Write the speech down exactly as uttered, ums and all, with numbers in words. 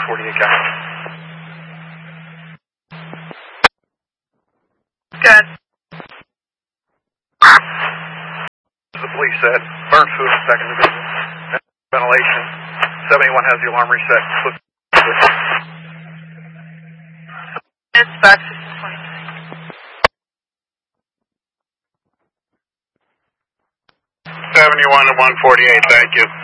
forty-eight, Captain. Good. The police said, burn food back in the business. Ventilation. seventy-one has the alarm reset. It's back to twenty-three. seventy-one to one forty-eight, thank you.